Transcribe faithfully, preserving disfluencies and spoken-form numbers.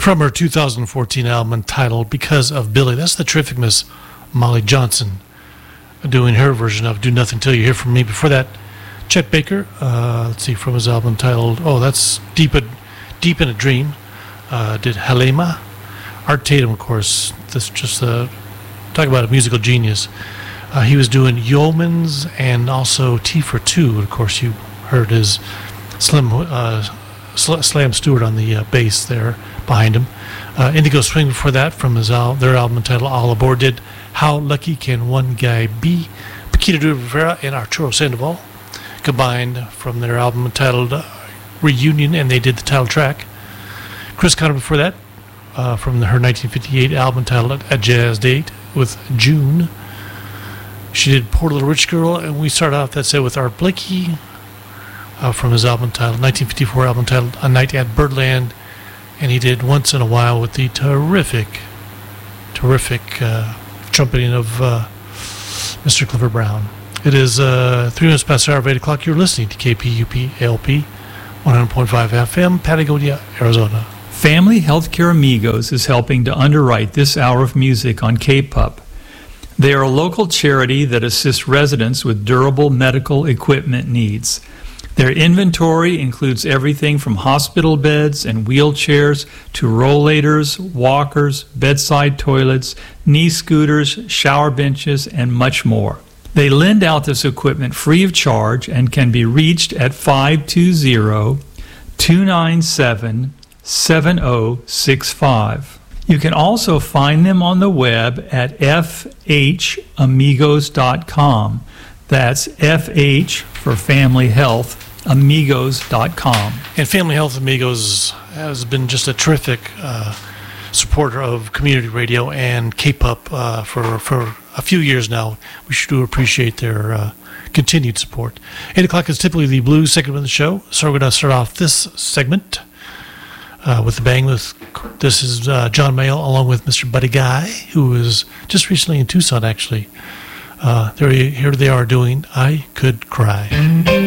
from her two thousand fourteen album entitled Because of Billy. That's the terrific Miss Molly Johnson doing her version of Do Nothing Till You Hear From Me. Before that, Chet Baker, uh, let's see, from his album titled, oh, that's Deep in, Deep in a Dream, uh, did Halema. Art Tatum, of course, this just, uh, talk about a musical genius. Uh, he was doing Yeomans and also T for Two. Of course, you heard his Slim uh, Sl- Slam Stewart on the uh, bass there behind him. Uh, Indigo Swing before that from his al- their album entitled All Aboard did How Lucky Can One Guy Be? Paquita de Rivera and Arturo Sandoval combined from their album entitled uh, Reunion, and they did the title track. Chris Connor before that uh, from the, her nineteen fifty-eight album entitled A Jazz Date with June. She did Poor Little Rich Girl, and we started off that set with Art Blakey uh, from his album titled nineteen fifty-four album titled A Night at Birdland, and he did Once in a While with the terrific, terrific uh, trumpeting of uh, Mister Clifford Brown. It is uh, three minutes past the hour of eight o'clock. You're listening to K P U P L P one hundred point five F M, Patagonia, Arizona. Family Healthcare Amigos is helping to underwrite this hour of music on K P U P. They are a local charity that assists residents with durable medical equipment needs. Their inventory includes everything from hospital beds and wheelchairs to rollators, walkers, bedside toilets, knee scooters, shower benches, and much more. They lend out this equipment free of charge and can be reached at five two zero, two nine seven, seven zero six five. You can also find them on the web at f h amigos dot com. That's F H for Family Health, amigos dot com. And Family Health Amigos has been just a terrific uh, supporter of community radio and K P U P uh, for, for a few years now. We should do appreciate their uh, continued support. eight o'clock is typically the blues segment of the show, so we're going to start off this segment Uh, with the bang. With this is uh, John Mayall along with Mister Buddy Guy, who was just recently in Tucson, actually. Uh, there, here they are doing I Could Cry.